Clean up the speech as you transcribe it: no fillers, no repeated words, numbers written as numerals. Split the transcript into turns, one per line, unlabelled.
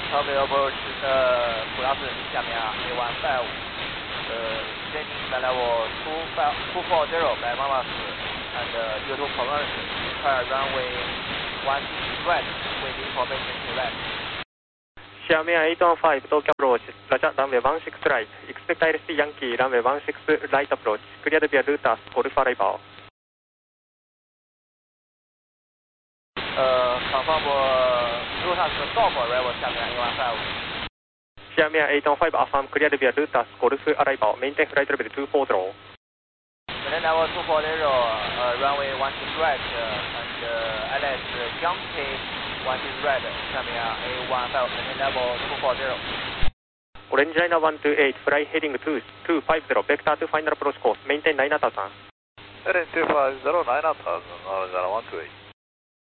Topic approach plus 下面A15 descending by level 240 by Mama and due to converge require runway 16 right with information to left.
下面815 Tokyo approach, Roger, runway 16 right, expect ILC Yankee, runway 16 right approach, cleared via Lutas, Golf arrival.
Confirm Lutas stop arrival 下面A15.
下面815 affirm cleared via Lutas, Golf arrival, maintain flight level 240.
Maintain level 240, runway 16 right and LS Yankee 16 right 下面A15 maintain level 240.
Orange China 128, fly heading 250, vector to final approach course, maintain 9000.
Heading 250, 9000, Orange China 128.